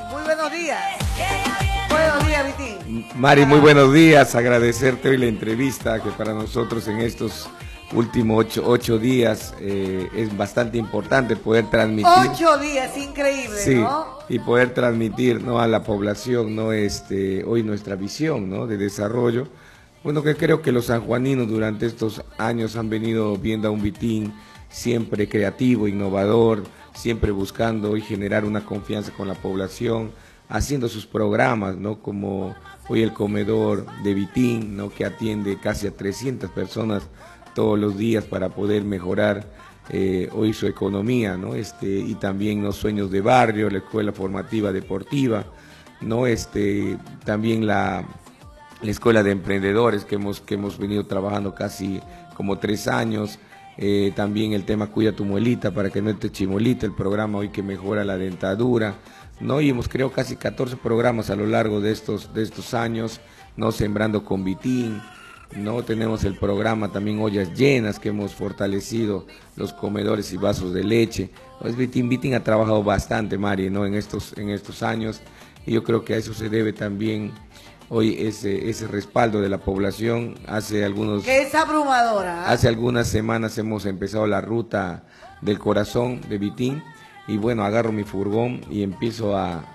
Muy buenos días. Buenos días, Vitín. Mari, muy buenos días. Agradecerte hoy la entrevista, que para nosotros en estos últimos ocho días es bastante importante poder transmitir. 8 días, increíble, sí, ¿no? Y poder transmitir, ¿no?, a la población, ¿no?, hoy nuestra visión, ¿no?, de desarrollo. Bueno, que creo que los sanjuaninos durante estos años han venido viendo a un Vitín siempre creativo, innovador, siempre buscando hoy generar una confianza con la población, haciendo sus programas, ¿no?, como hoy el comedor de Vitín, ¿no?, que atiende casi a 300 personas todos los días para poder mejorar hoy su economía, ¿no?, y también los sueños de barrio, la escuela formativa deportiva, ¿no?, también la escuela de emprendedores que hemos venido trabajando casi como 3 años, también el tema Cuida tu muelita para que no esté chimolita, el programa hoy que mejora la dentadura, ¿no? Y hemos creado casi 14 programas a lo largo de estos años, ¿no?, Sembrando con Vitín, ¿no? Tenemos el programa también Ollas Llenas, que hemos fortalecido los comedores y vasos de leche. Pues Vitín ha trabajado bastante, Mari, ¿no?, en estos años, y yo creo que a eso se debe también hoy ese respaldo de la población. Que es abrumadora. Hace algunas semanas hemos empezado la ruta del corazón de Vitín, y bueno, agarro mi furgón y empiezo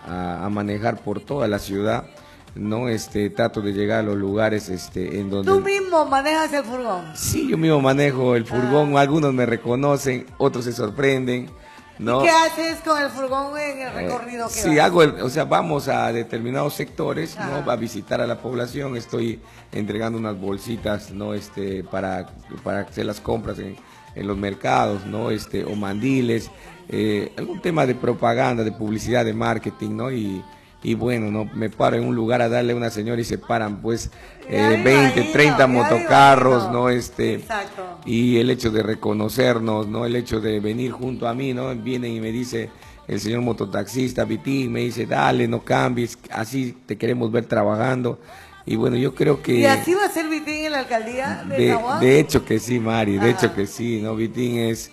a manejar por toda la ciudad, ¿no? Trato de llegar a los lugares en donde... ¿Tú mismo manejas el furgón? Sí, yo mismo manejo el furgón, algunos me reconocen, otros se sorprenden, ¿no? ¿Y qué haces con el furgón en el recorrido que sí, vas? vamos a determinados sectores, ¿no?, a visitar a la población. Estoy entregando unas bolsitas, ¿no?, para hacer las compras en los mercados, ¿no?, o mandiles, algún tema de propaganda, de publicidad, de marketing, ¿no? Y bueno, no me paro en un lugar a darle a una señora y se paran pues 20, 30 motocarros, ¿no? Exacto. Y el hecho de reconocernos, ¿no?, el hecho de venir junto a mí, ¿no?, vienen y me dice el señor mototaxista Vitín, me dice, dale, no cambies, así te queremos ver trabajando. Y bueno, yo creo que... ¿Y así va a ser Vitín en la alcaldía de San Juan? De hecho que sí, Mari, de hecho que sí, ¿no? Vitín es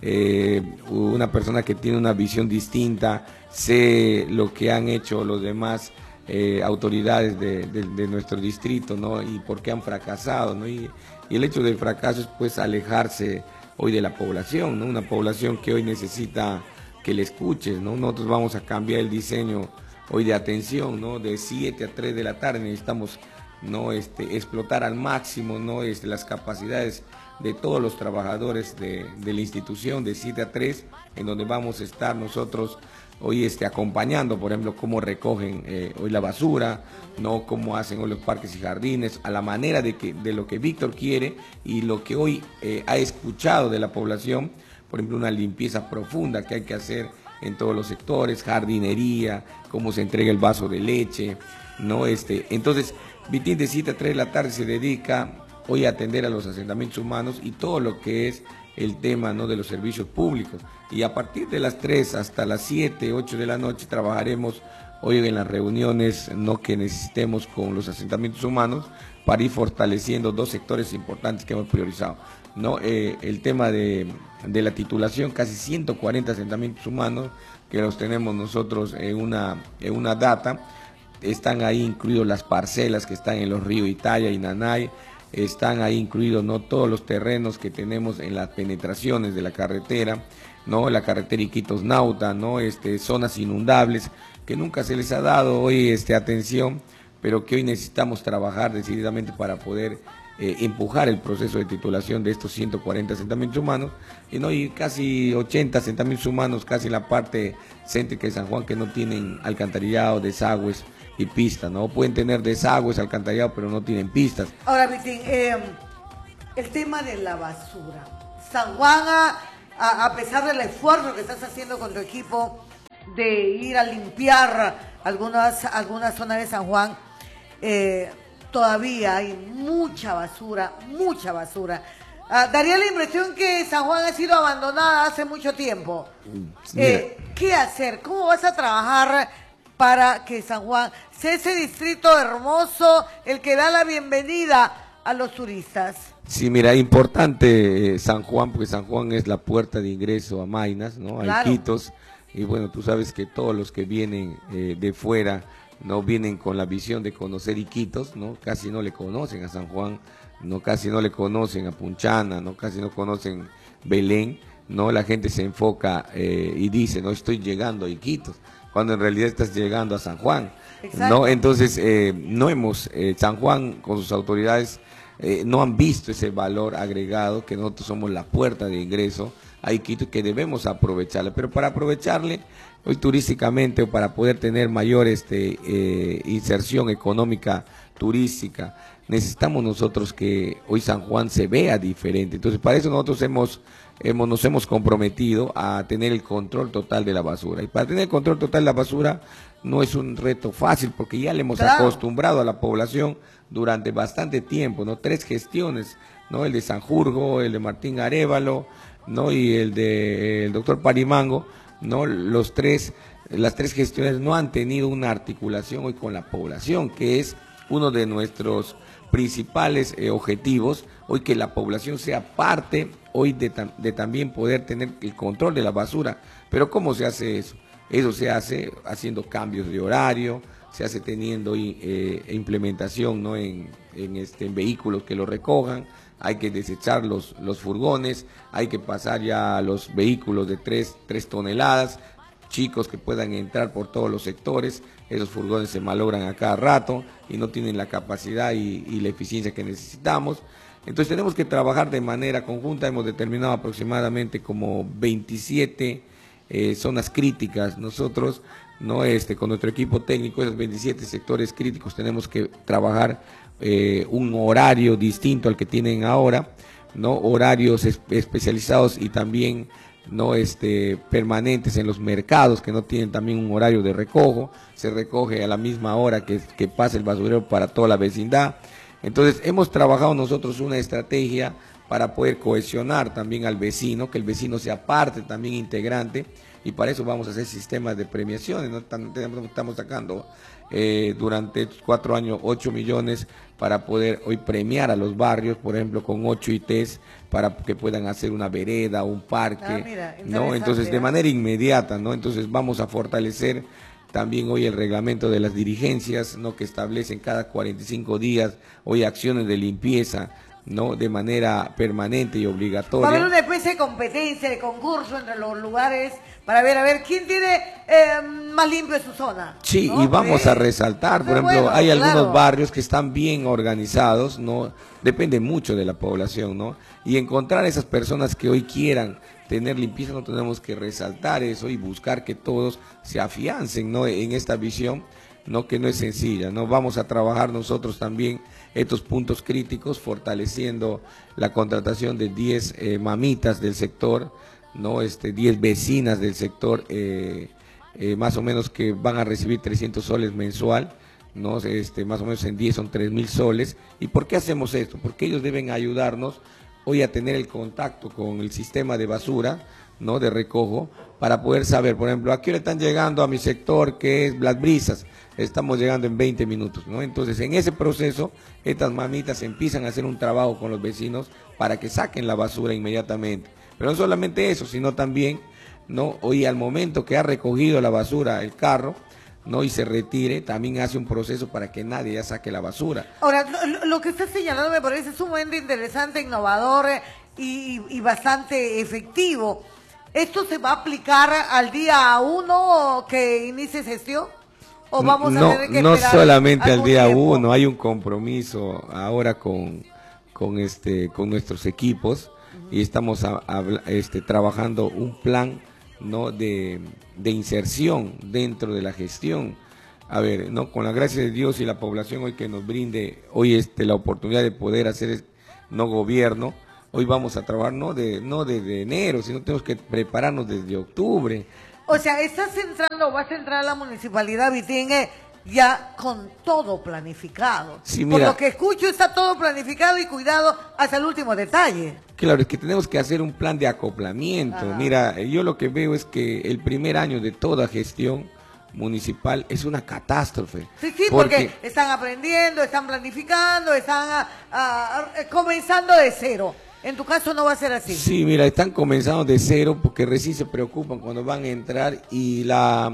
una persona que tiene una visión distinta, sé lo que han hecho los demás autoridades de nuestro distrito, ¿no?, y por qué han fracasado, ¿no? Y el hecho del fracaso es pues alejarse hoy de la población, ¿no?, una población que hoy necesita que le escuches, ¿no? Nosotros vamos a cambiar el diseño hoy de atención, ¿no?, de 7 a 3 de la tarde necesitamos, ¿no?, explotar al máximo, ¿no?, las capacidades de todos los trabajadores de la institución de 7 a 3, en donde vamos a estar nosotros hoy acompañando, por ejemplo, cómo recogen hoy la basura, ¿no?, cómo hacen hoy los parques y jardines, a la manera de lo que Víctor quiere y lo que hoy ha escuchado de la población. Por ejemplo, una limpieza profunda que hay que hacer en todos los sectores, jardinería, cómo se entrega el vaso de leche, ¿no? Entonces, Vitín de 7 a 3 de la tarde se dedica hoy a atender a los asentamientos humanos y todo lo que es el tema, ¿no?, de los servicios públicos. Y a partir de las 3 hasta las 7, 8 de la noche trabajaremos hoy en las reuniones, ¿no?, que necesitemos con los asentamientos humanos para ir fortaleciendo 2 sectores importantes que hemos priorizado, ¿no? El tema de la titulación, casi 140 asentamientos humanos que los tenemos nosotros en una data. Están ahí incluidos las parcelas que están en los ríos Italia y Nanay, están ahí incluidos, ¿no?, todos los terrenos que tenemos en las penetraciones de la carretera, ¿no?, la carretera Iquitos-Nauta, ¿no?, zonas inundables que nunca se les ha dado hoy atención, pero que hoy necesitamos trabajar decididamente para poder empujar el proceso de titulación de estos 140 asentamientos humanos, y casi 80 asentamientos humanos, casi la parte céntrica de San Juan, que no tienen alcantarillado, desagües y pistas, ¿no? Pueden tener desagües, alcantarillado, pero no tienen pistas. Ahora, Vitín, el tema de la basura. San Juan, a pesar del esfuerzo que estás haciendo con tu equipo de ir a limpiar algunas zonas de San Juan, todavía hay mucha basura, mucha basura. Daría la impresión que San Juan ha sido abandonada hace mucho tiempo. ¿Qué hacer? ¿Cómo vas a trabajar para que San Juan sea ese distrito hermoso, el que da la bienvenida a los turistas? Sí, mira, importante San Juan, porque San Juan es la puerta de ingreso a Maynas, ¿no?, a Claro. Iquitos, y bueno, tú sabes que todos los que vienen de fuera no vienen con la visión de conocer Iquitos, ¿no? Casi no le conocen a San Juan, no, casi no le conocen a Punchana, no, casi no conocen Belén, no, la gente se enfoca y dice, no estoy llegando a Iquitos, cuando en realidad estás llegando a San Juan. Exacto. No, entonces no hemos, San Juan con sus autoridades no han visto ese valor agregado, que nosotros somos la puerta de ingreso a Iquitos, que debemos aprovecharle, pero para aprovecharle hoy turísticamente o para poder tener mayor inserción económica turística, necesitamos nosotros que hoy San Juan se vea diferente. Entonces para eso nosotros nos hemos comprometido a tener el control total de la basura, y para tener el control total de la basura no es un reto fácil, porque ya le hemos acostumbrado a la población durante bastante tiempo, ¿no? 3 gestiones, ¿no? El de Sanjurjo, el de Martín Arévalo, ¿no? Y el de el doctor Parimango, ¿no? Las tres gestiones no han tenido una articulación hoy con la población, que es uno de nuestros principales objetivos, hoy que la población sea parte hoy de también poder tener el control de la basura. Pero ¿cómo se hace eso? Eso se hace haciendo cambios de horario, se hace teniendo implementación, ¿no? en vehículos que lo recojan, hay que desechar los furgones, hay que pasar ya a los vehículos de 3 toneladas, chicos que puedan entrar por todos los sectores. Esos furgones se malogran a cada rato y no tienen la capacidad y la eficiencia que necesitamos. Entonces tenemos que trabajar de manera conjunta. Hemos determinado aproximadamente como 27 zonas críticas. Nosotros, ¿no? Con nuestro equipo técnico, esos 27 sectores críticos, tenemos que trabajar un horario distinto al que tienen ahora, ¿no? Horarios especializados y también, ¿no? Permanentes en los mercados, que no tienen también un horario de recojo. Se recoge a la misma hora que pasa el basurero para toda la vecindad. Entonces hemos trabajado nosotros una estrategia para poder cohesionar también al vecino, que el vecino sea parte también integrante, y para eso vamos a hacer sistemas de premiaciones, ¿no? Estamos sacando durante 4 años 8 millones para poder hoy premiar a los barrios, por ejemplo, con 8 ITs para que puedan hacer una vereda, un parque, mira, ¿no? Entonces de manera inmediata, ¿no? Entonces vamos a fortalecer también hoy el reglamento de las dirigencias, ¿no? Que establecen cada 45 días hoy acciones de limpieza, ¿no? De manera permanente y obligatoria. Va a haber una especie de competencia, de concurso entre los lugares para ver a ver quién tiene más limpio en su zona. Sí, ¿no? Y vamos a resaltar, por ejemplo, hay algunos barrios que están bien organizados, ¿no? Depende mucho de la población, ¿no? Y encontrar esas personas que hoy quieran tener limpieza, no tenemos que resaltar eso y buscar que todos se afiancen, ¿no? En esta visión, ¿no? Que no es sencilla, ¿no? Vamos a trabajar nosotros también estos puntos críticos, fortaleciendo la contratación de 10 mamitas del sector, ¿no? 10 vecinas del sector, más o menos, que van a recibir 300 soles mensual, ¿no? Más o menos en 10 son 3.000 soles. ¿Y por qué hacemos esto? Porque ellos deben ayudarnos hoy a tener el contacto con el sistema de basura, ¿no? De recojo, para poder saber, por ejemplo, ¿a qué hora están llegando a mi sector, que es Las Brisas? Estamos llegando en 20 minutos, ¿no? Entonces, en ese proceso, estas mamitas empiezan a hacer un trabajo con los vecinos para que saquen la basura inmediatamente. Pero no solamente eso, sino también, ¿no? Hoy, al momento que ha recogido la basura el carro, ¿no? Y se retire, también hace un proceso para que nadie ya saque la basura. Ahora, lo que está señalando me parece sumamente interesante, innovador y bastante efectivo. ¿Esto se va a aplicar al día 1 que inicie gestión? ¿O vamos a tener que no esperar solamente al día tiempo? 1, hay un compromiso ahora con nuestros equipos, y estamos trabajando un plan, ¿no? de inserción dentro de la gestión. A ver, ¿no? Con la gracia de Dios y la población hoy que nos brinde hoy la oportunidad de poder hacer no gobierno, hoy vamos a trabajar no de enero, sino tenemos que prepararnos desde octubre. O sea, vas a entrar a la municipalidad, Vitín, ya con todo planificado. Sí, mira, por lo que escucho, está todo planificado y cuidado hasta el último detalle. Claro, es que tenemos que hacer un plan de acoplamiento. Ajá. Mira, yo lo que veo es que el primer año de toda gestión municipal es una catástrofe. Sí, porque están aprendiendo, están planificando, están comenzando de cero. En tu caso no va a ser así. Sí, mira, están comenzando de cero porque recién se preocupan cuando van a entrar y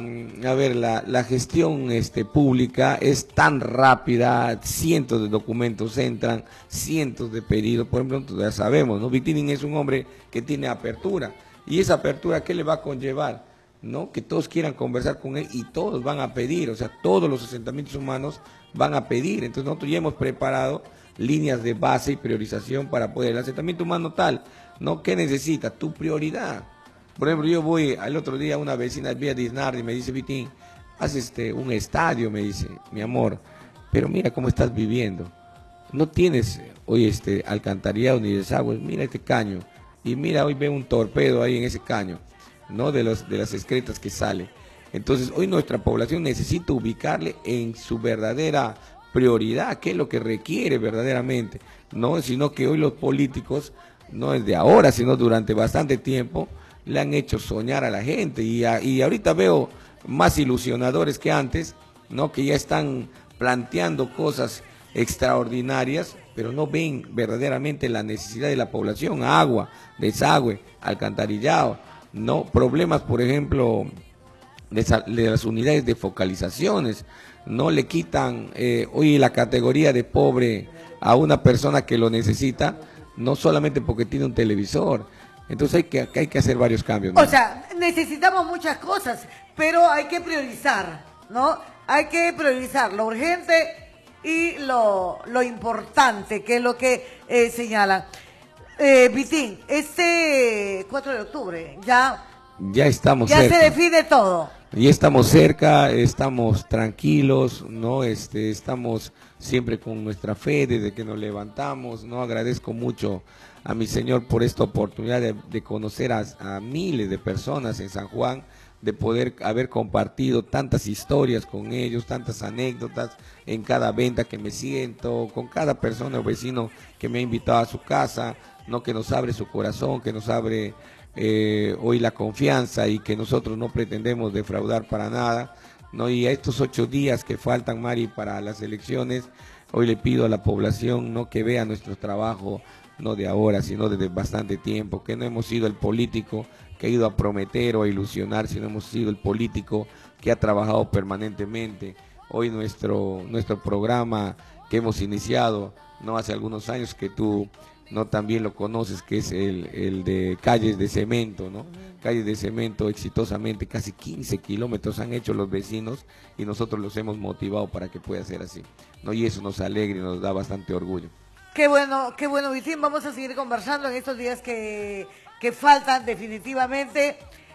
la gestión pública es tan rápida, cientos de documentos entran, cientos de pedidos. Por ejemplo, ya sabemos, ¿no? Vitín es un hombre que tiene apertura y esa apertura, ¿qué le va a conllevar? ¿No? Que todos quieran conversar con él y todos van a pedir, o sea, todos los asentamientos humanos van a pedir. Entonces nosotros ya hemos preparado líneas de base y priorización para poder, el asentamiento humano tal, ¿no? ¿Qué necesita? Tu prioridad. Por ejemplo, yo voy al otro día a una vecina de Villa Diznardi y me dice, Vitín, haz un estadio, me dice, mi amor, pero mira cómo estás viviendo. No tienes hoy alcantarillado ni desagüe, mira este caño, y mira, hoy veo un torpedo ahí en ese caño, ¿no? De las excretas que sale. Entonces, hoy nuestra población necesita ubicarle en su verdadera prioridad, qué es lo que requiere verdaderamente, no, sino que hoy los políticos, no desde ahora, sino durante bastante tiempo, le han hecho soñar a la gente y ahorita veo más ilusionadores que antes, no, que ya están planteando cosas extraordinarias, pero no ven verdaderamente la necesidad de la población, agua, desagüe, alcantarillado, no, problemas, por ejemplo, de las unidades de focalizaciones. No le quitan hoy la categoría de pobre a una persona que lo necesita, no solamente porque tiene un televisor. Entonces hay que hacer varios cambios, ¿no? O sea, necesitamos muchas cosas, pero hay que priorizar, ¿no? Hay que priorizar lo urgente y lo importante, que es lo que señalan. Vitín, 4 de octubre, ya estamos ya cerca. Se define todo. Y estamos cerca, estamos tranquilos, ¿no? Estamos siempre con nuestra fe desde que nos levantamos, ¿no? Agradezco mucho a mi Señor por esta oportunidad de conocer a miles de personas en San Juan, de poder haber compartido tantas historias con ellos, tantas anécdotas en cada venta que me siento, con cada persona o vecino que me ha invitado a su casa, ¿no? Que nos abre su corazón, que nos abre hoy la confianza y que nosotros no pretendemos defraudar para nada, ¿no? Y a estos 8 días que faltan, Mari, para las elecciones, hoy le pido a la población, ¿no? Que vea nuestro trabajo, no de ahora, sino desde bastante tiempo, que no hemos sido el político que ha ido a prometer o a ilusionar, sino hemos sido el político que ha trabajado permanentemente. Hoy nuestro programa que hemos iniciado, no hace algunos años, que tú no también lo conoces, que es el de calles de cemento, ¿no? Calles de cemento exitosamente, casi 15 kilómetros han hecho los vecinos y nosotros los hemos motivado para que pueda ser así, ¿no? Y eso nos alegra y nos da bastante orgullo. Qué bueno, Vitín. Vamos a seguir conversando en estos días que faltan definitivamente.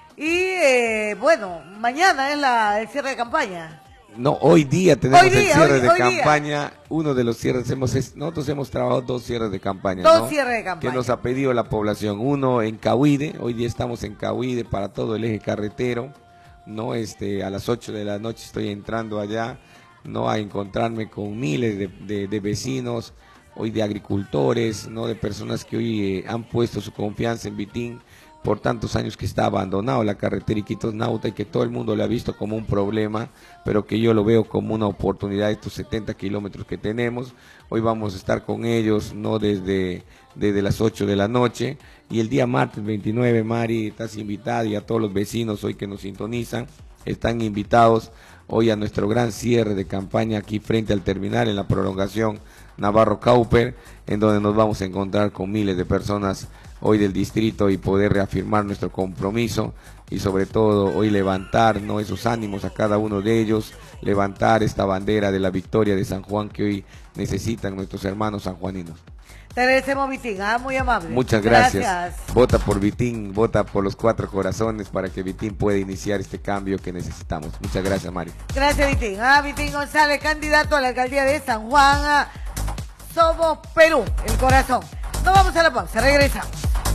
Y bueno, mañana es el cierre de campaña. No, hoy día tenemos el cierre de campaña. Uno de los cierres, nosotros hemos trabajado 2 cierres de campaña. Dos cierres de campaña. Que nos ha pedido la población. Uno en Cahuide, hoy día estamos en Cahuide para todo el eje carretero, ¿no? A las 8 de la noche estoy entrando allá, ¿no? A encontrarme con miles de vecinos, hoy de agricultores, ¿no? De personas que hoy han puesto su confianza en Vitín por tantos años, que está abandonado la carretera Iquitos-Nauta y que todo el mundo lo ha visto como un problema, pero que yo lo veo como una oportunidad, estos 70 kilómetros que tenemos. Hoy vamos a estar con ellos, ¿no? Desde las 8 de la noche, y el día martes 29, Mari, estás invitada, y a todos los vecinos hoy que nos sintonizan, están invitados hoy a nuestro gran cierre de campaña aquí frente al terminal en la prolongación Navarro Cauper, en donde nos vamos a encontrar con miles de personas hoy del distrito y poder reafirmar nuestro compromiso y sobre todo hoy levantar, ¿no? Esos ánimos a cada uno de ellos, levantar esta bandera de la victoria de San Juan que hoy necesitan nuestros hermanos sanjuaninos. Te agradecemos, Vitín, muy amable. Muchas gracias. Vota por Vitín, vota por los 4 corazones para que Vitín pueda iniciar este cambio que necesitamos. Muchas gracias, Mari. Gracias, Vitín. Vitín González, candidato a la alcaldía de San Juan. Somos Perú, el corazón. Nos vamos a la pausa, regresamos.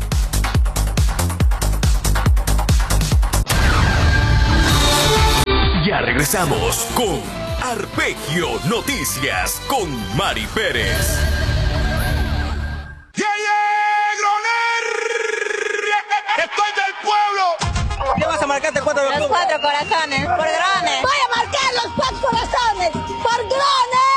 Ya regresamos con Arpegio Noticias con Mari Pérez.